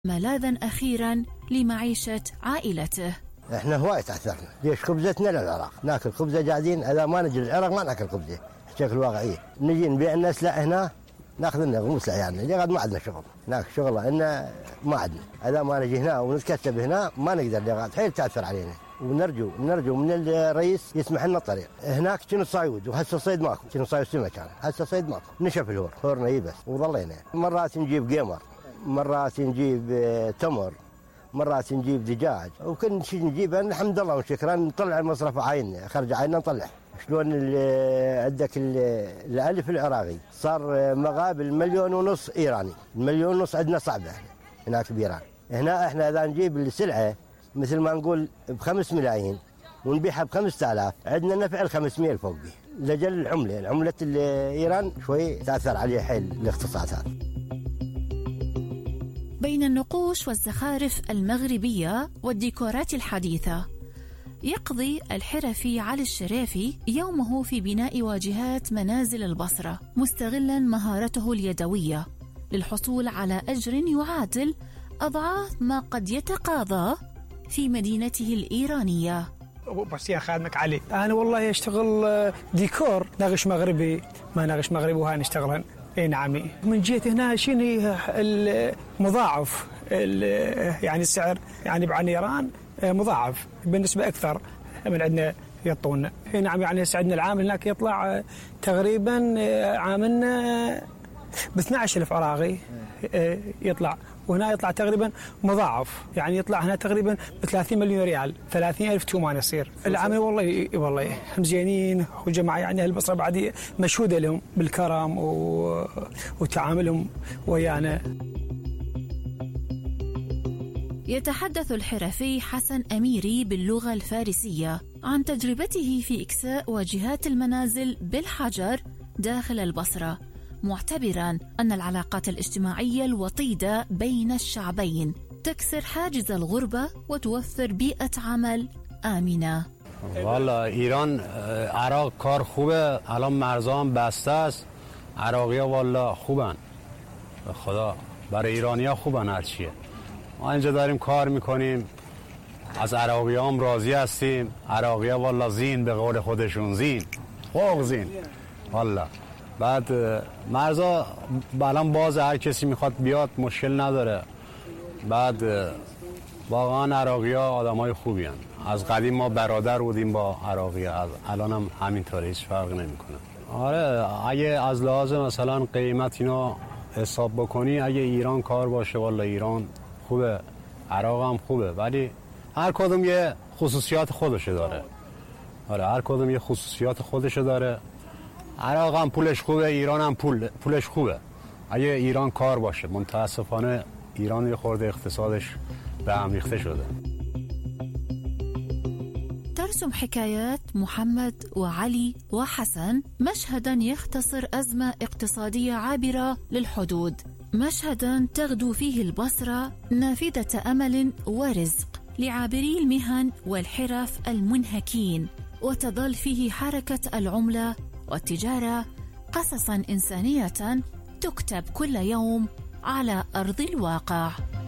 ملاذا أخيرا لمعيشة عائلته. احنا هواي تأثرنا، ليش خبزتنا للعراق، ناكل خبزة قاعدين، إذا ما نجي العراق ما ناكل خبزة بشكل واقعي، نجي نبيع لنا سلع هنا ناخذ لنا غموس لعيالنا، ليه ما عندنا شغل، هناك شغله إن ما عندنا، إذا ما نجي هنا ونتكتب هنا ما نقدر، ليه حيل تأثر علينا، ونرجو من الرئيس يسمح لنا الطريق. هناك كنا صيود وهسه صيد ماكو، كنا صيد سمك كان، هسه صيد ماكو، نشف الهورنا هي بس وظلينا، مرات نجيب قمر، مرات نجيب تمر، مرات نجيب دجاج، وكل شيء نجيبه الحمد لله وشكرا نطلع المصرف عيننا، خرج عيننا نطلع. شلون عندك الالف العراقي صار مقابل 1.5 مليون ايراني، 1.5 مليون عندنا صعبه هناك بايران. هنا احنا اذا نجيب السلعه مثل ما نقول ب5 ملايين ونبيعها ب5000 عندنا نفع 500 فوق به، لجل العمله ايران شوي تاثر عليه حيل الاقتصاد هذا. بين النقوش والزخارف المغربية والديكورات الحديثة، يقضي الحرفي علي الشريفي يومه في بناء واجهات منازل البصرة، مستغلا مهارته اليدوية للحصول على أجر يعادل أضعاف ما قد يتقاضاه في مدينته الإيرانية. بس يا خادمك علي، أنا والله أشتغل ديكور، نغش مغربي ما نغش مغربي وهاي نشتغلن. اي نعم، من جيت هنا شنو المضاعف يعني السعر يعني بعن ايران مضاعف بالنسبه اكثر من عندنا يعطونا. اي نعم، يعني عندنا العامل هناك يطلع تقريبا عاملنا ب 12,000 عراقي يطلع، وهنا يطلع تقريبا مضاعف، يعني يطلع هنا تقريبا ب 30 مليون ريال، 30,000 تومان يصير العامل. والله مزيانين، وجماعه يعني البصره بعد مشهوده لهم بالكرم وتعاملهم ويانا. يتحدث الحرفي حسن أميري باللغة الفارسية عن تجربته في إكساء واجهات المنازل بالحجر داخل البصرة، معتبراً أن العلاقات الاجتماعية الوطيدة بين الشعبين تكسر حاجز الغربة وتوفر بيئة عمل آمنة. والله ایران عراق کار خوبه، الان مرزام بسته است، عراقی‌ها والله خوبن، به خدا برای ایرانی‌ها خوبن. هرچیه ما اینجا داریم کار میکنیم، از عراقی‌ها هم راضی هستیم. عراقی‌ها والله زین، به قول خودشون زین، خوب زین والله. بعد مرزا الان باز، هر کسی میخواد بیاد مشکل نداره. بعد واقعا عراقی‌ها آدمای خوبی هستند. از قدیم ما برادر بودیم با عراقی‌ها، الان هم همینطوره، هیچ فرق نمیکنه. آره، اگه از لحاظ مثلا قیمت اینا حساب بکنی، اگه ایران کار باشه والله ایران خوبه، عراق هم خوبه، ولی هر کدوم یه خصوصیات خودشو داره. آره، هر کدوم یه خصوصیات خودشو داره. عراق هم پولش خوبه، ایران هم پولش خوبه اگه ایران کار باشه. متاسفانه ایران یه خورده اقتصادش به هم ریخته شده. ترسم حكايات محمد وعلي وحسن مشهدا يختصر أزمة اقتصادية عابرة للحدود، مشهدا تغدو فيه البصرة نافذة أمل ورزق لعابري المهن والحرف المنهكين، وتظل فيه حركة العملة والتجارة قصصا إنسانية تكتب كل يوم على أرض الواقع.